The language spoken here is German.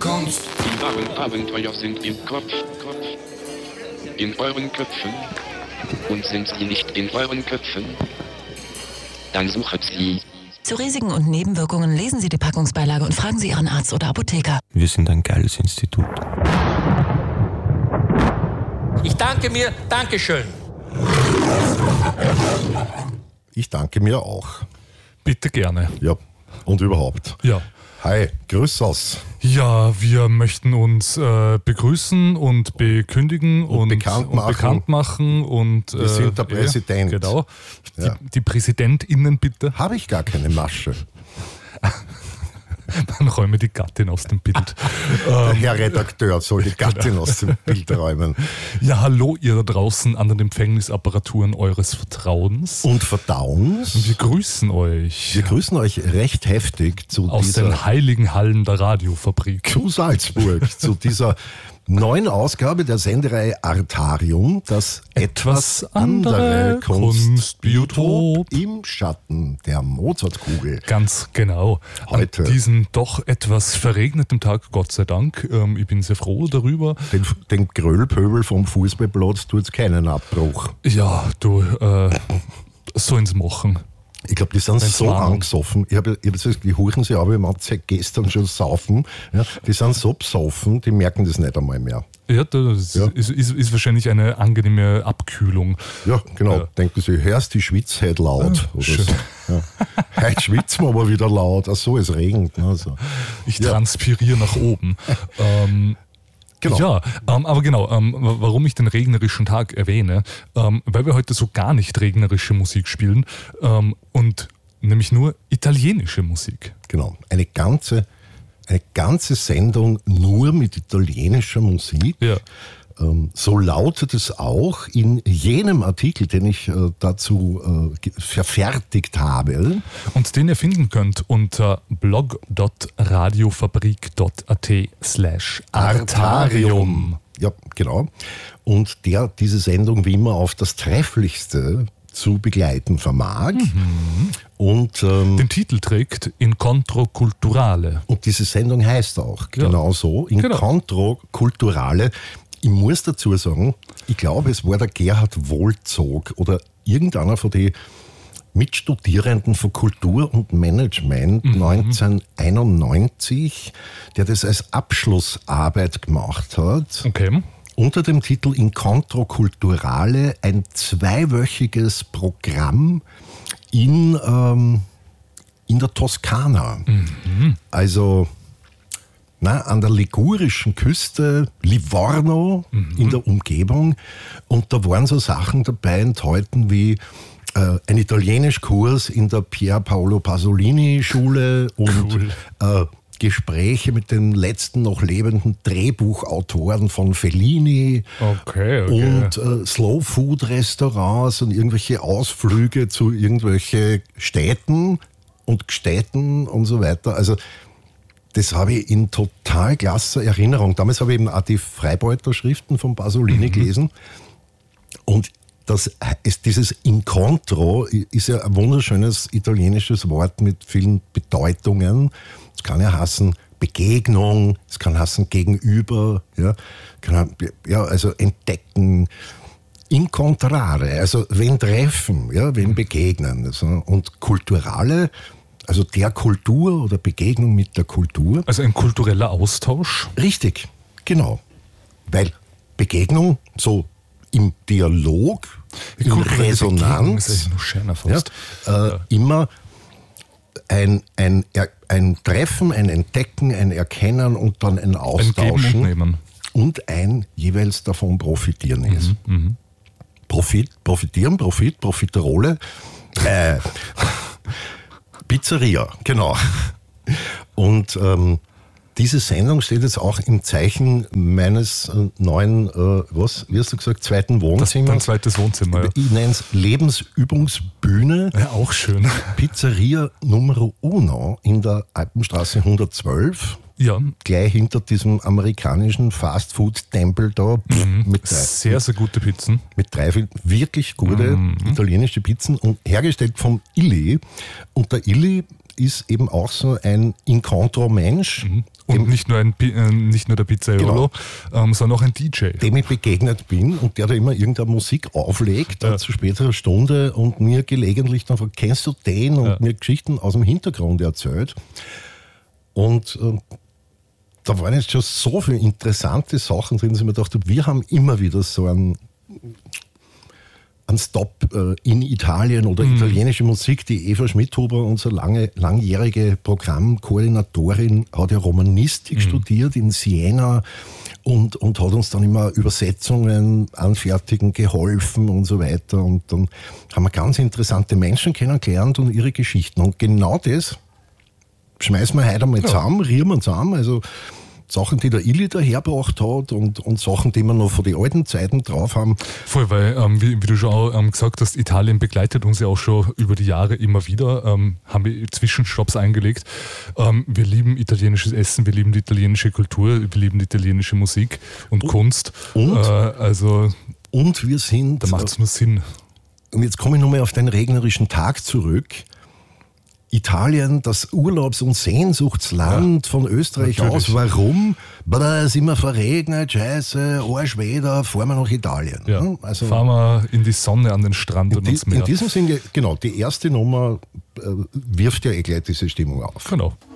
Kunst. Die wahren Abenteuer sind im Kopf. In euren Köpfen. Und sind sie nicht in euren Köpfen? Dann sucht sie. Zu Risiken und Nebenwirkungen lesen Sie die Packungsbeilage und fragen Sie Ihren Arzt oder Apotheker. Wir sind ein geiles Institut. Ich danke mir, Dankeschön. Ich danke mir auch. Bitte gerne. Ja, und überhaupt. Ja. Hi, grüß aus. Ja, wir möchten uns begrüßen und bekündigen und bekannt machen. Und, wir sind der Präsident. Genau. Ja. Die PräsidentInnen bitte. Habe ich gar keine Masche. Dann räume die Gattin aus dem Bild. Der Herr Redakteur soll die Gattin aus dem Bild räumen. Ja, hallo ihr da draußen an den Empfängnisapparaturen eures Vertrauens. Und Verdauens. Und wir grüßen euch. Wir grüßen euch recht heftig zu aus den heiligen Hallen der Radiofabrik. Zu Salzburg, zu dieser neuen Ausgabe der Sendereihe Artarium, das etwas andere Kunstbiotop im Schatten der Mozartkugel. Ganz genau. Heute. An diesem doch etwas verregneten Tag, Gott sei Dank. Ich bin sehr froh darüber. Den Gröllpöbel vom Fußballplatz tut es keinen Abbruch. Ja, du, sollen sie machen. Ich glaube, die sind so angesoffen. Ich hab gesagt, die huchen sich aber im seit gestern schon saufen. Ja, die sind so besoffen, die merken das nicht einmal mehr. Ja, das ist wahrscheinlich eine angenehme Abkühlung. Ja, genau. Ja. Denken sie, hörst die Schwitz heute laut. Oder so. Ja. Heute schwitzen wir aber wieder laut. Ach so, es regnet. Also. Ich transpiriere nach oben. Genau. Ja, aber genau, warum ich den regnerischen Tag erwähne, weil wir heute so gar nicht regnerische Musik spielen und nämlich nur italienische Musik. Genau, eine ganze Sendung nur mit italienischer Musik. Ja. So lautet es auch in jenem Artikel, den ich dazu verfertigt habe. Und den ihr finden könnt unter blog.radiofabrik.at/artarium. Ja, genau. Und der diese Sendung wie immer auf das Trefflichste zu begleiten vermag. Mhm. Und den Titel trägt Incontro Culturale. Und diese Sendung heißt auch genau so, Incontro Culturale. Ich muss dazu sagen, ich glaube, es war der Gerhard Wohlzog oder irgendeiner von den Mitstudierenden von Kultur und Management 1991, der das als Abschlussarbeit gemacht hat. Okay. Unter dem Titel Incontro Culturale, ein 2-wöchiges Programm in der Toskana. Mhm. Also an der ligurischen Küste, Livorno in der Umgebung. Und da waren so Sachen dabei enthalten wie ein Italienischkurs in der Pier Paolo Pasolini Schule und Gespräche mit den letzten noch lebenden Drehbuchautoren von Fellini. Okay. Und Slow-Food-Restaurants und irgendwelche Ausflüge zu irgendwelchen Städten und Gstädten und so weiter. Also das habe ich in total klasse Erinnerung. Damals habe ich eben auch die Freibeuter Schriften von Pasolini gelesen. Und dieses Incontro ist ja ein wunderschönes italienisches Wort mit vielen Bedeutungen. Es kann ja heißen Begegnung, es kann heißen Gegenüber, also entdecken, incontrare, also wen treffen, wen begegnen. Und kulturale, also der Kultur oder Begegnung mit der Kultur. Also ein kultureller Austausch? Richtig, genau. Weil Begegnung so im Dialog, in Resonanz, immer ein Treffen, ein Entdecken, ein Erkennen und dann ein Austauschen. Ein Geben und Nehmen. Und ein jeweils davon profitieren ist. Profiterole. Pizzeria, genau. Und diese Sendung steht jetzt auch im Zeichen meines neuen, wie hast du gesagt, zweiten Wohnzimmers. Dein zweites Wohnzimmer, ja. Ich nenne es Lebensübungsbühne. Ja, auch schön. Pizzeria Numero Uno in der Alpenstraße 112. Ja. Gleich hinter diesem amerikanischen Fastfood-Tempel da. Sehr, sehr gute Pizzen. Mit 3 wirklich gute italienische Pizzen und hergestellt vom Illy. Und der Illy ist eben auch so ein Incontro-Mensch. Und nicht nur der Pizzaiolo, sondern auch ein DJ. Dem ich begegnet bin und der da immer irgendeine Musik auflegt zu späterer Stunde und mir gelegentlich dann fragt, kennst du den? Und mir Geschichten aus dem Hintergrund erzählt. Und da waren jetzt schon so viele interessante Sachen drin, dass ich mir dachte, wir haben immer wieder so einen Stop in Italien oder italienische Musik. Die Eva Schmidhuber, unsere langjährige Programmkoordinatorin, hat ja Romanistik studiert in Siena und hat uns dann immer Übersetzungen anfertigen geholfen und so weiter. Und dann haben wir ganz interessante Menschen kennengelernt und ihre Geschichten. Und genau das schmeißen wir heute einmal zusammen, rühren wir zusammen. Also Sachen, die der Illy dahergebracht hat und Sachen, die wir noch von den alten Zeiten drauf haben. Voll, weil, wie du schon auch gesagt hast, Italien begleitet uns ja auch schon über die Jahre immer wieder. Haben wir Zwischenstopps eingelegt. Wir lieben italienisches Essen, wir lieben die italienische Kultur, wir lieben die italienische Musik und Kunst. Und wir sind... Da macht es nur Sinn. Und jetzt komme ich nochmal auf den regnerischen Tag zurück. Italien, das Urlaubs- und Sehnsuchtsland von Österreich natürlich. aus. Warum? Es ist immer verregnet, scheiße, Arschweder, fahren wir nach Italien. Ja. Also, fahren wir in die Sonne an den Strand und ins Meer. In diesem Sinne, genau, die erste Nummer wirft ja gleich diese Stimmung auf. Genau.